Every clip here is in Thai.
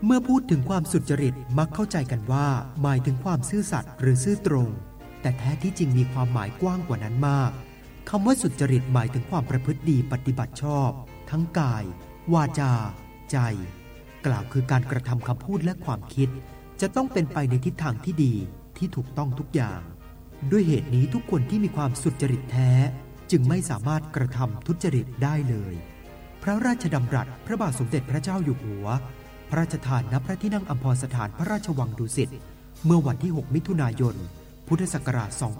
เมื่อพูดถึงความสุจริตมักเข้าใจกันว่าหมายถึงความซื่อสัตย์หรือซื่อตรงแต่แท้ที่จริงมีความหมายกว้างกว่านั้นมากคำว่าสุจริตหมายถึงความประพฤติดีปฏิบัติชอบทั้งกายวาจาใจกล่าวคือการกระทำคำพูดและความคิดจะต้องเป็นไปในทิศทางที่ดีที่ถูกต้องทุกอย่างด้วยเหตุนี้ทุกคนที่มีความสุจริตแท้จึงไม่สามารถกระทำทุจริตได้เลยพระราชดำรัสพระบาทสมเด็จพระเจ้าอยู่หัวพระราชทานณพระที่นั่งอัมพรสถานพระราชวังดุสิตเมื่อวันที่6มิถุนายนพุทธศักราช2567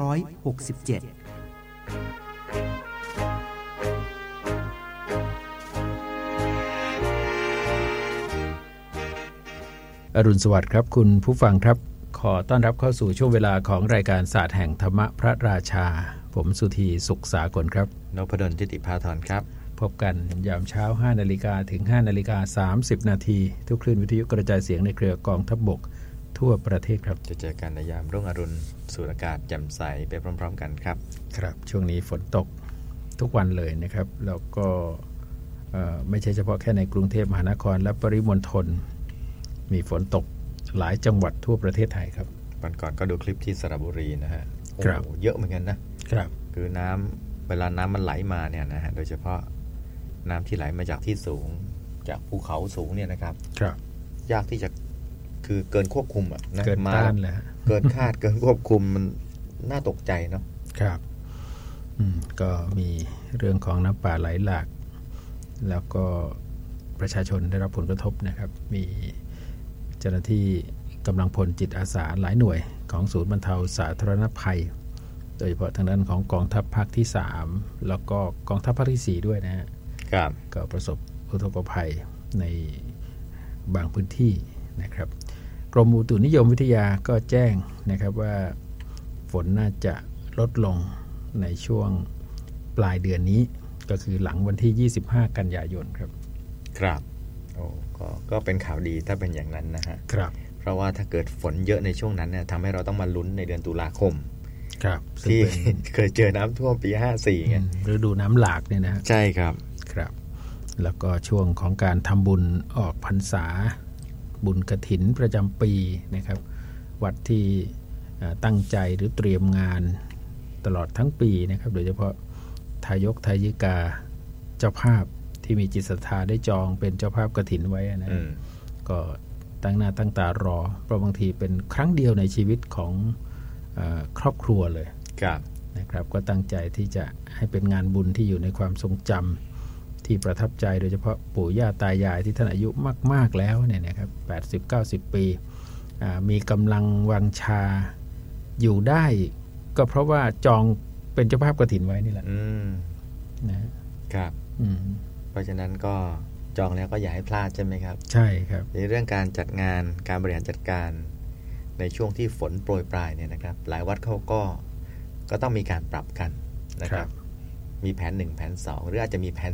อรุณสวัสดิ์ครับคุณผู้ฟังครับขอต้อนรับเข้าสู่ช่วงเวลาของรายการศาสตร์แห่งธรรมพระราชาผมสุธีสุขสากลครับนพดลทิติภาธรครับพบกันยามเช้า 5:00 นถึง 5:30 นทุกคลื่นวิทยุกระจายเสียงในเครือกองทัพบกทั่วประเทศครับจะเจอกันในยามรุ่งอรุณสูดอากาศแจ่มใสไปพร้อมๆกันครับครับช่วงนี้ฝนตกทุกวันเลยนะครับแล้วก็ไม่ใช่เฉพาะแค่ในกรุงเทพมหานครและปริมณฑลมีฝนตกหลายจังหวัดทั่วประเทศไทยครับวันก่อนก็ดูคลิปที่สระบุรีนะฮะโอ้เยอะเหมือนกันนะครับคือน้ำเวลาน้ำมันไหลมาเนี่ยนะฮะโดยเฉพาะน้ำที่ไหลมาจากที่สูงจากภูเขาสูงเนี่ยนะครับยากที่จะคือเกินควบคุมอ่ะนะเกินต้านเลยเกินคาดเกินควบคุมมันน่าตกใจเนาะครับก็มีเรื่องของน้ำป่าไหลหลากแล้วก็ประชาชนได้รับผลกระทบนะครับมีเจ้าหน้าที่กำลังพลจิตอาสาหลายหน่วยของศูนย์บรรเทาสาธารณภัยโดยเฉพาะทางด้านของกองทัพภาคที่3แล้วก็กองทัพภาคที่4ด้วยนะฮะก็ประสบอุทกภัยในบางพื้นที่นะครับกรมอุตุนิยมวิทยาก็แจ้งนะครับว่าฝนน่าจะลดลงในช่วงปลายเดือนนี้ก็คือหลังวันที่25กันยายนครับครับโอ้ก็เป็นข่าวดีถ้าเป็นอย่างนั้นนะฮะครับเพราะว่าถ้าเกิดฝนเยอะในช่วงนั้นเนี่ยทำให้เราต้องมาลุ้นในเดือนตุลาคมครับที่เคยเจอน้ำท่วมปี54ไงฤดูน้ำหลากเนี่ยนะใช่ครับครับแล้วก็ช่วงของการทำบุญออกพรรษาบุญกฐินประจำปีนะครับวัดที่ตั้งใจหรือเตรียมงานตลอดทั้งปีนะครับโดยเฉพาะทายกทายิกาเจ้าภาพที่มีจิตศรัทธาได้จองเป็นเจ้าภาพกฐินไว้นะก็ตั้งหน้าตั้งตารอเพราะบางทีเป็นครั้งเดียวในชีวิตของครอบครัวเลยนะครับก็ตั้งใจที่จะให้เป็นงานบุญที่อยู่ในความทรงจำที่ประทับใจโดยเฉพาะปู่ย่าตายายที่ท่านอายุมากๆแล้วเนี่ยนะครับ80-90 ปีมีกำลังวังชาอยู่ได้ก็เพราะว่าจองเป็นเจ้าภาพกฐินไว้นี่แหละนะครับเพราะฉะนั้นก็จองแล้วก็อย่าให้พลาดใช่ไหมครับใช่ครับในเรื่องการจัดงานการบริหารจัดการในช่วงที่ฝนโปรยปลายเนี่ยนะครับหลายวัดเขาก็ต้องมีการปรับกันนะครับมีแผน1แผน2หรืออาจจะมีแผน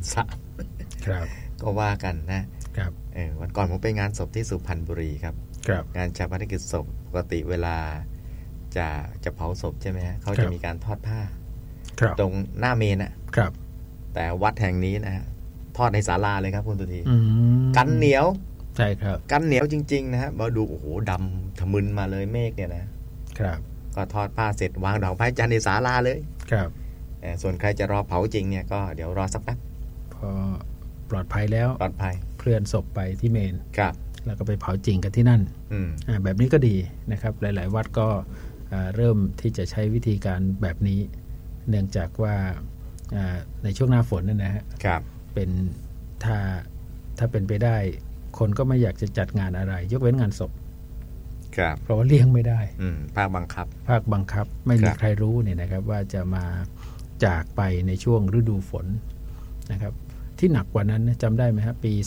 3 ครับก็ว่ากันนะครับวันก่อนผมไปงานศพที่สุพรรณบุรีครับงานชาปนกิจศพปกติเวลาจะเผาศพใช่ไหมฮะเขาจะมีการทอดผ้าตรงหน้าเมนนะครับแต่วัดแห่งนี้นะฮะทอดในศาลาเลยครับคุณตุทีกันเหนียวใช่ครับกันเหนียวจริงๆนะฮะมาดูโอ้โหดำทะมึนมาเลยเมฆเนี่ยนะครับก็ทอดผ้าเสร็จวางดอกไม้จันทร์ในศาลาเลยครับส่วนใครจะรอเผาจริงเนี่ยก็เดี๋ยวรอสักแป๊บพอปลอดภัยแล้วปลอดภัยเคลื่อนศพไปที่เมนครับแล้วก็ไปเผาจริงกันที่นั่นแบบนี้ก็ดีนะครับหลายๆวัดก็เริ่มที่จะใช้วิธีการแบบนี้เนื่องจากว่าในช่วงหน้าฝนนั่นนะฮะเป็นถ้าเป็นไปได้คนก็ไม่อยากจะจัดงานอะไรยกเว้นงานศพเพราะว่าเลี่ยงไม่ได้ภาคบังคับไม่มีใครรู้เนี่ยนะครับว่าจะมาจากไปในช่วงฤดูฝนนะครับที่หนักกว่านั้นจำได้ไหมครับปี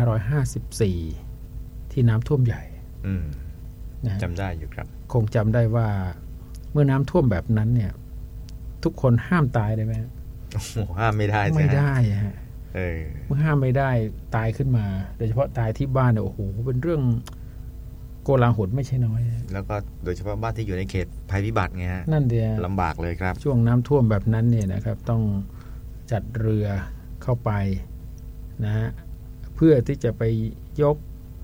2554ที่น้ำท่วมใหญ่จำได้อยู่ครับคงจำได้ว่าเมื่อน้ำท่วมแบบนั้นเนี่ยทุกคนห้ามตายได้ไหมห้ามไม่ได้ไม่ได้ฮะเมื่อห้ามไม่ได้ตายขึ้นมาโดยเฉพาะตายที่บ้านเนี่ยโอ้โหเป็นเรื่องโกลาหลไม่ใช่น้อยแล้วก็โดยเฉพาะบ้านที่อยู่ในเขตภัยพิบัติไงฮะนั่นเดียวลำบากเลยครับช่วงน้ำท่วมแบบนั้นเนี่ยนะครับต้องจัดเรือเข้าไปนะฮะเพื่อที่จะไปยก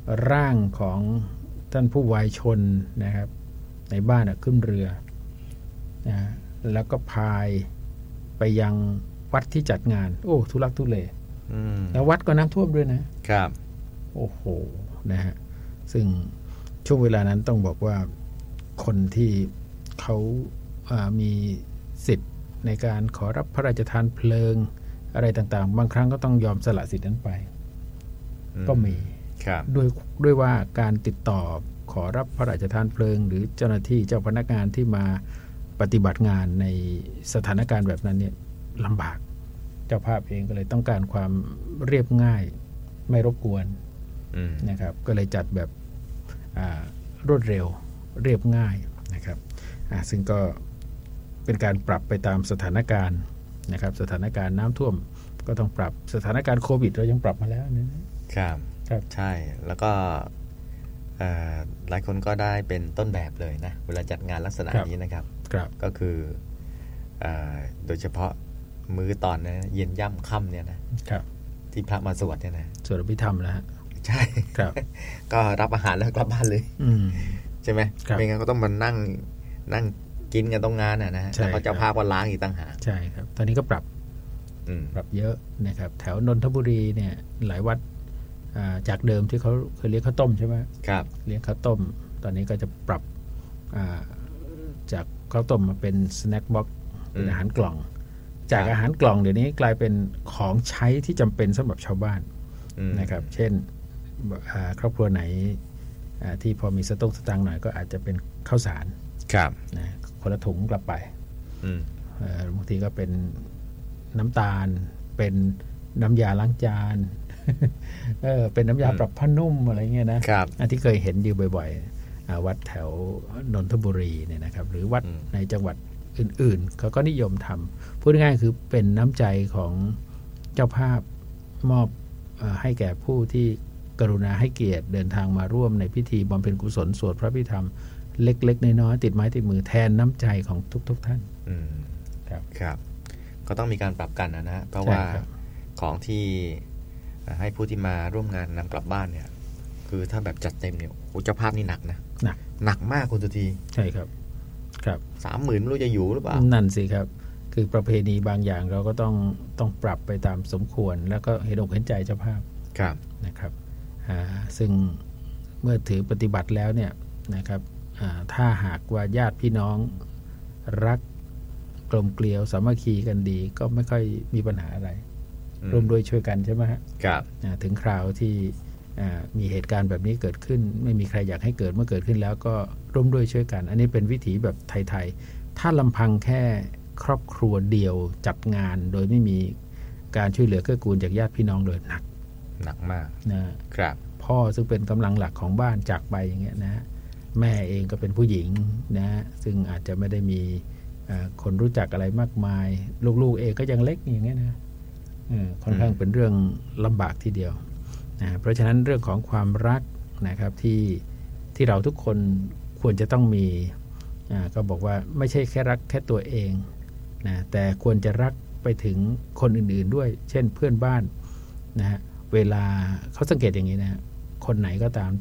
ร่างของท่านผู้วายชนนะครับในบ้านขึ้นเรือนะแล้วก็พายไปยังวัดที่จัดงานโอ้ทุลักทุเลแล้ววัดก็น้ำท่วมด้วยนะครับโอ้โหนะฮะซึ่งช่วงเวลานั้นต้องบอกว่าคนที่เขามีสิทธิ์ในการขอรับพระราชทานเพลิงอะไรต่างๆบางครั้งก็ต้องยอมสละสิทธิ์นั้นไปก็มีด้วยว่าการติดต่อขอรับพระราชทานเพลิงหรือเจ้าหน้าที่เจ้าพนักงานที่มาปฏิบัติงานในสถานการณ์แบบนั้นเนี่ยลำบากเจ้าภาพเองก็เลยต้องการความเรียบง่ายไม่รบกวนนะครับก็เลยจัดแบบรวดเร็วเรียบง่ายนะครับซึ่งก็เป็นการปรับไปตามสถานการณ์นะครับสถานการณ์น้ำท่วมก็ต้องปรับสถานการณ์โควิดเรายังปรับมาแล้วนะครับใช่แล้วก็หลายคนก็ได้เป็นต้นแบบเลยนะเวลาจัดงานลักษณะนี้นะครับก็คือโดยเฉพาะมื้อตอนนะเย็นย่ำค่ำเนี่ยนะที่พระมาสวดเนี่ยนะสวดอภิธรรมนะฮะใช่ก็รับอาหารแล้วกลับบ้านเลยใช่ไหมไม่งั้นก็ต้องมานั่งกินกันตรงงานนะแล้วก็เจ้าภาพก็ล้างอีกต่างหากใช่ครับตอนนี้ก็ปรับเยอะนะครับแถวนนทบุรีเนี่ยหลายวัดจากเดิมที่เขาเคยเลี้ยงข้าวต้มใช่ไหมครับเลี้ยงข้าวต้มตอนนี้ก็จะปรับจากข้าวต้มมาเป็นสแน็คบ็อกซ์เป็นอาหารกล่องจากอาหารกล่องเดี๋ยวนี้กลายเป็นของใช้ที่จำเป็นสำหรับชาวบ้านนะครับเช่นครอบครัวไหนที่พอมีสตุ้งสตางค์หน่อยก็อาจจะเป็นข้าวสารนะคนละถุงกลับไปบางทีก็เป็นน้ำตาลเป็นน้ำยาล้างจานเป็นน้ำยาปรับผ้านุ่มอะไรเงี้ยนะที่เคยเห็นอยู่บ่อยๆวัดแถวนนทบุรีเนี่ยนะครับหรือวัดในจังหวัดอื่นๆเขาก็นิยมทำพูดง่ายๆคือเป็นน้ำใจของเจ้าภาพมอบให้แก่ผู้ที่กรุณาให้เกียรติเดินทางมาร่วมในพิธีบำเพ็ญกุศลสวดพระพิธรรมเล็กๆน้อยๆติดไม้ติดมือแทนน้ำใจของทุกๆท่านครับก็ต้องมีการปรับกันนะเพราะว่าของที่ให้ผู้ที่มาร่วมงานนำกลับบ้านเนี่ยคือถ้าแบบจัดเต็มเนี่ยโอ้เจ้าภาพนี่หนักนะหนักมากคุณสุธีใช่ครับ 30,000ไม่รู้จะอยู่หรือเปล่านั่นสิครับคือประเพณีบางอย่างเราก็ต้องปรับไปตามสมควรแล้วก็เห็นอกเห็นใจเจ้าภาพนะครับซึ่งเมื่อถือปฏิบัติแล้วเนี่ยนะครับถ้าหากว่าญาติพี่น้องรักกลมเกลียวสามัคคีกันดีก็ไม่ค่อยมีปัญหาอะไรร่วมด้วยช่วยกันใช่ไหมฮะถึงคราวที่มีเหตุการณ์แบบนี้เกิดขึ้นไม่มีใครอยากให้เกิดเมื่อเกิดขึ้นแล้วก็ร่วมด้วยช่วยกันอันนี้เป็นวิถีแบบไทยๆถ้าลำพังแค่ครอบครัวเดียวจัดงานโดยไม่มีการช่วยเหลือเกื้อกูลจากญาติพี่น้องเลยหนักมากนะครับพ่อซึ่งเป็นกำลังหลักของบ้านจากไปอย่างเงี้ยนะแม่เองก็เป็นผู้หญิงนะซึ่งอาจจะไม่ได้มีคนรู้จักอะไรมากมายลูกๆเองก็ยังเล็กอย่างเงี้ยนะค่อนข้างเป็นเรื่องลำบากทีเดียวนะเพราะฉะนั้นเรื่องของความรักนะครับที่เราทุกคนควรจะต้องมีก็บอกว่าไม่ใช่แค่รักแค่ตัวเองนะแต่ควรจะรักไปถึงคนอื่นๆด้วยเช่นเพื่อนบ้านนะฮะเวลาเขาสังเกตอย่างนี้นะคนไหนก็ตาม